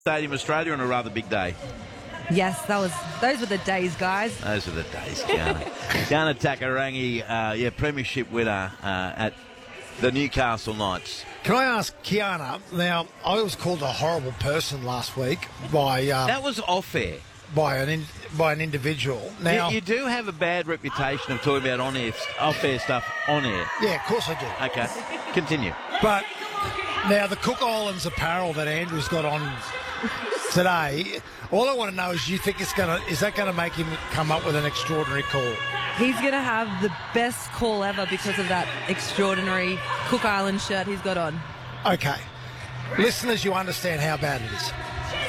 Stadium Australia on a rather big day. Yes, those were the days, guys. Those are the days, Kiana. Kiana Takarangi, premiership winner at the Newcastle Knights. Can I ask Kiana, now, I was called a horrible person last week by... that was off-air. By an individual. Now, you do have a bad reputation of talking about off-air stuff on air. Yeah, of course I do. Okay, continue. But now the Cook Islands apparel that Andrew's got on today, all I want to know is, is that going to make him come up with an extraordinary call? He's going to have the best call ever because of that extraordinary Cook Island shirt he's got on. Okay. Listeners, you understand how bad it is.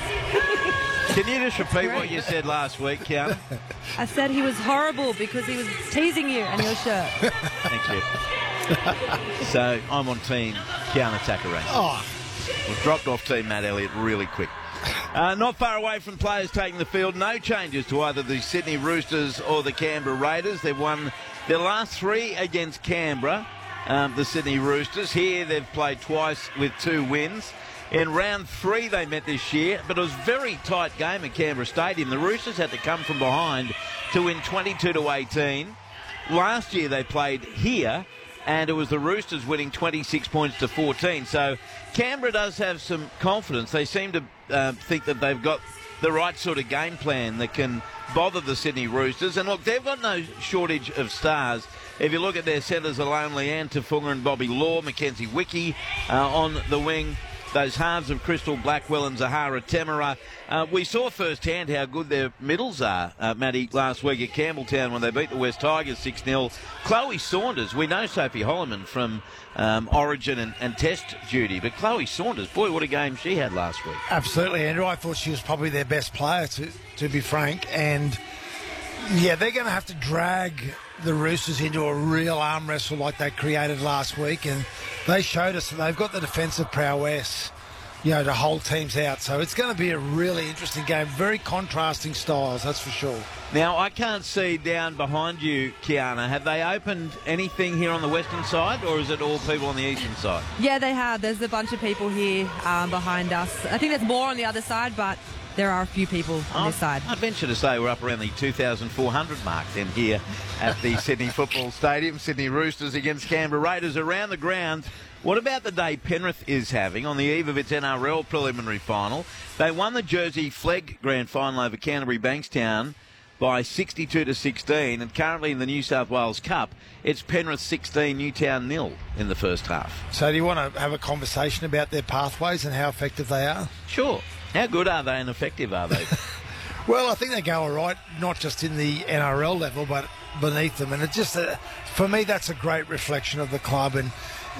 Can you just repeat what you said last week, Kiana? I said he was horrible because he was teasing you and your shirt. Thank you. So I'm on team Kiana Takarangi. Oh. We've dropped off team Matt Elliott really quick. Not far away from players taking the field. No changes to either the Sydney Roosters or the Canberra Raiders. They've won their last three against Canberra, the Sydney Roosters. Here they've played twice with 2 wins. In round 3 they met this year, but it was a very tight game at Canberra Stadium. The Roosters had to come from behind to win 22-18. Last year they played here, and it was the Roosters winning 26 points to 14. So Canberra does have some confidence. They seem to think that they've got the right sort of game plan that can bother the Sydney Roosters. And look, they've got no shortage of stars. If you look at their centres alone, Leanne Tafunga and Bobby Law, Mackenzie Wickie on the wing. Those halves of Crystal Blackwell and Zahara Temera. We saw firsthand how good their middles are, Matty, last week at Campbelltown when they beat the West Tigers 6-0. Chloe Saunders, we know Sophie Holloman from Origin and Test duty, but Chloe Saunders, boy, what a game she had last week. Absolutely, Andrew. I thought she was probably their best player, to be frank. And, yeah, they're going to have to drag the Roosters into a real arm wrestle like they created last week, and they showed us that they've got the defensive prowess, to hold teams out. So it's going to be a really interesting game. Very contrasting styles, that's for sure. Now, I can't see down behind you, Kiana. Have they opened anything here on the western side, or is it all people on the eastern side? Yeah, they have. There's a bunch of people here behind us. I think there's more on the other side, but there are a few people on this side. I'd venture to say we're up around the 2,400 mark then here at the Sydney Football Stadium. Sydney Roosters against Canberra Raiders around the ground. What about the day Penrith is having on the eve of its NRL preliminary final? They won the Jersey Flegg Grand Final over Canterbury Bankstown by 62-16, and currently in the New South Wales Cup, it's Penrith 16, Newtown 0 in the first half. So do you want to have a conversation about their pathways and how effective they are? Sure. How good are they and effective are they? Well, I think they go all right, not just in the NRL level, but beneath them. And it's just, for me, that's a great reflection of the club and,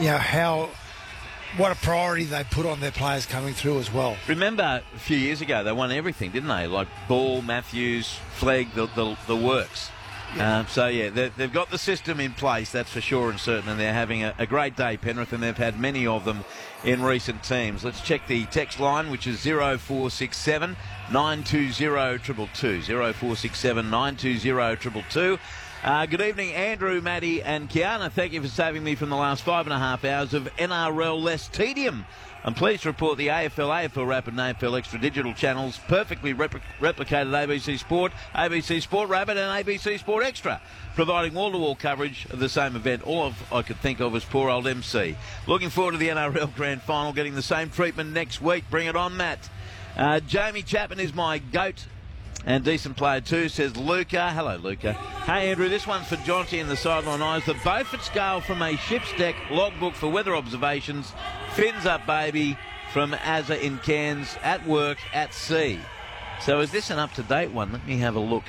what a priority they put on their players coming through as well. Remember, a few years ago, they won everything, didn't they? Like Ball, Matthews, Flegg, the works. Yeah. They've got the system in place, that's for sure and certain, and they're having a great day, Penrith, and they've had many of them in recent teams. Let's check the text line, which is 0467 920 222. 0467 920 222. Good evening, Andrew, Matty and Kiana. Thank you for saving me from the last 5.5 hours of NRL less tedium. I'm pleased to report the AFL Rapid and AFL Extra digital channels perfectly replicated ABC Sport, ABC Sport Rapid and ABC Sport Extra, providing wall-to-wall coverage of the same event. All I could think of was poor old MC. Looking forward to the NRL Grand Final, getting the same treatment next week. Bring it on, Matt. Jamie Chapman is my GOAT and decent player too, says Luca. Hello, Luca. Hey, Andrew, this one's for Jonty and the sideline eyes. The Beaufort scale from a ship's deck logbook for weather observations. Fins up, baby, from Azza in Cairns, at work, at sea. So is this an up-to-date one? Let me have a look.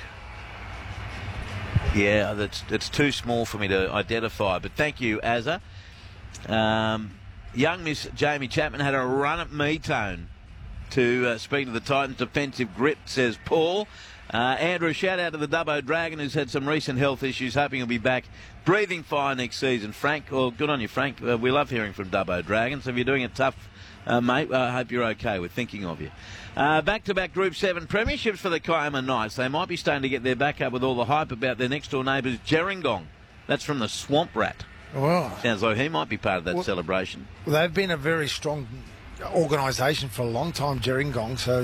Yeah, it's too small for me to identify, but thank you, Azza. Young Miss Jamie Chapman had a run at me-tone to speak to the Titans' defensive grip, says Paul. Andrew, shout out to the Dubbo Dragon, who's had some recent health issues, hoping he'll be back breathing fire next season. Frank, well, good on you, Frank. We love hearing from Dubbo Dragons. If you're doing it tough, mate, I hope you're okay. We're thinking of you. Back-to-back Group 7 premierships for the Kiama Knights. They might be starting to get their back up with all the hype about their next-door neighbours, Gerringong. That's from the Swamp Rat. Wow. Sounds like he might be part of that celebration. Well, they've been a very strong organisation for a long time, Gerringong. So